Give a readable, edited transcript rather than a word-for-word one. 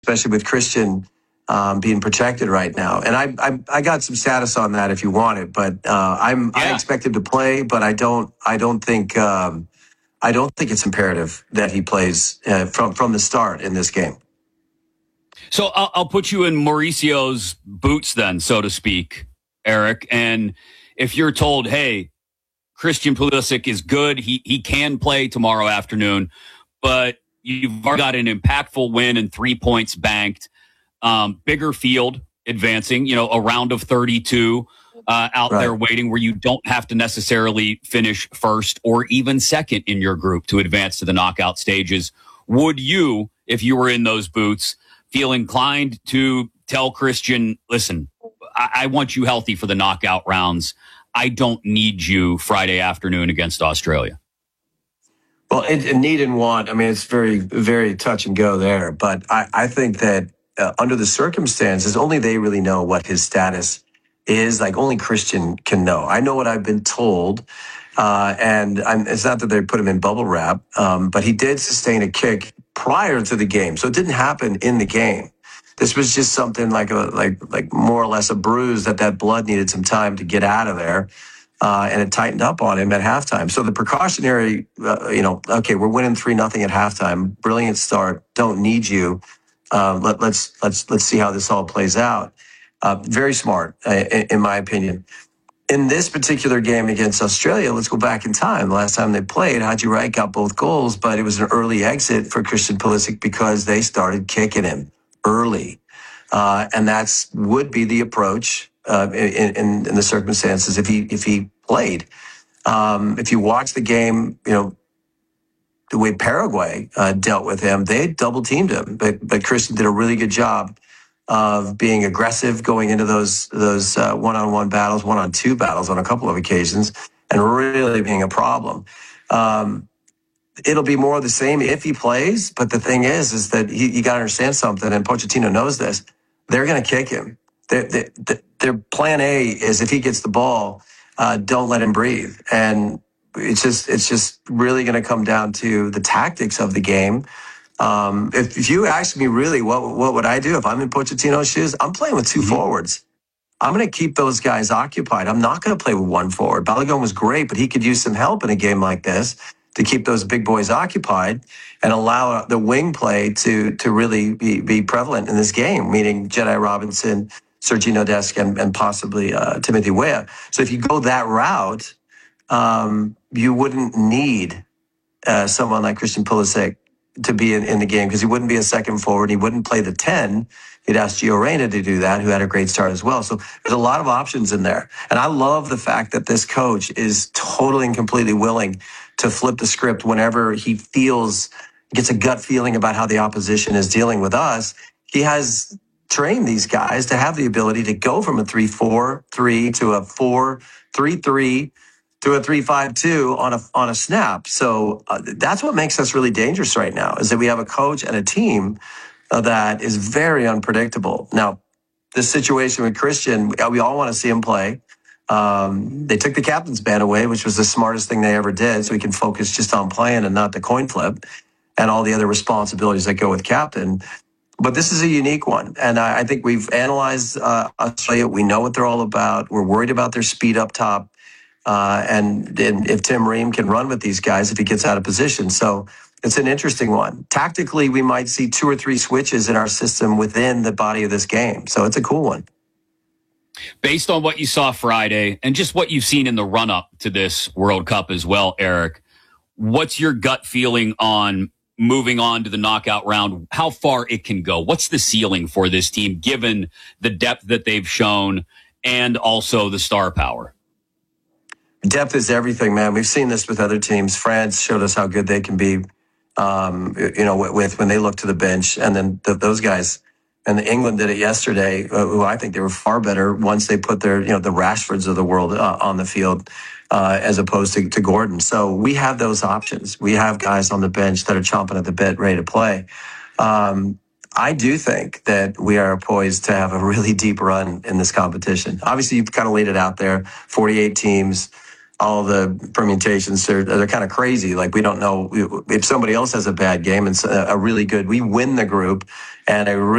especially with Christian being protected right now. And I got some status on that if you want it, but I expect him to play, but I don't think it's imperative that he plays from the start in this game. So I'll put you in Mauricio's boots then, so to speak, Eric. And if you're told, hey, Christian Pulisic is good, he can play tomorrow afternoon, but you've already got an impactful win and 3 points banked, bigger field advancing, a round of 32 out there waiting where you don't have to necessarily finish first or even second in your group to advance to the knockout stages. Would you, if you were in those boots, feel inclined to tell Christian, listen, I want you healthy for the knockout rounds. I don't need you Friday afternoon against Australia? Well, need and want, I mean, it's very, very touch and go there. But I think that under the circumstances, only they really know what his status is. Like, only Christian can know. I know what I've been told. It's not that they put him in bubble wrap, but he did sustain a kick prior to the game. So it didn't happen in the game. This was just something like more or less a bruise that blood needed some time to get out of there. And it tightened up on him at halftime. So the precautionary, okay, we're winning 3-0 at halftime. Brilliant start. Don't need you. Let's see how this all plays out. Very smart, in my opinion. In this particular game against Australia, let's go back in time. The last time they played, Haji Wright got both goals, but it was an early exit for Christian Pulisic because they started kicking him early. And that's would be the approach in the circumstances if he played. If you watch the game, the way Paraguay dealt with him, they double teamed him, but Christian did a really good job of being aggressive going into those one-on-one battles, one-on-two battles on a couple of occasions, and really being a problem. It'll be more of the same if he plays, but the thing is that you got to understand something, and Pochettino knows this. They're going to kick him. Their plan A is if he gets the ball, don't let him breathe. And it's just really going to come down to the tactics of the game. If you ask me really, what would I do if I'm in Pochettino's shoes? I'm playing with two forwards. I'm going to keep those guys occupied. I'm not going to play with one forward. Balogun was great, but he could use some help in a game like this to keep those big boys occupied and allow the wing play to really be prevalent in this game, meaning Jedi Robinson, Sergio Dest, and possibly Timothy Weah. So if you go that route, you wouldn't need someone like Christian Pulisic to be in the game because he wouldn't be a second forward. He wouldn't play the 10. He'd ask Gio Reyna to do that, who had a great start as well. So there's a lot of options in there. And I love the fact that this coach is totally and completely willing to flip the script whenever he gets a gut feeling about how the opposition is dealing with us. He has trained these guys to have the ability to go from a 3-4-3 to a 4-3-3 to a 3-5-2 on a snap. So that's what makes us really dangerous right now, is that we have a coach and a team that is very unpredictable. Now, this situation with Christian, we all want to see him play. They took the captain's band away, which was the smartest thing they ever did, so he can focus just on playing and not the coin flip and all the other responsibilities that go with captain. But this is a unique one, and I think we've analyzed Australia. We know what they're all about. We're worried about their speed up top. And if Tim Ream can run with these guys, if he gets out of position. So it's an interesting one. Tactically, we might see 2 or 3 switches in our system within the body of this game. So it's a cool one. Based on what you saw Friday and just what you've seen in the run-up to this World Cup as well, Eric, what's your gut feeling on moving on to the knockout round, how far it can go? What's the ceiling for this team, given the depth that they've shown and also the star power? Depth is everything, man. We've seen this with other teams. France showed us how good they can be, with when they look to the bench. And then those guys, and England did it yesterday, who I think they were far better once they put their, the Rashfords of the world on the field, as opposed to Gordon. So we have those options. We have guys on the bench that are chomping at the bit, ready to play. I do think that we are poised to have a really deep run in this competition. Obviously, you've kind of laid it out there, 48 teams. All the permutations, they're kind of crazy. Like, we don't know if somebody else has a bad game and a really good, we win the group, and a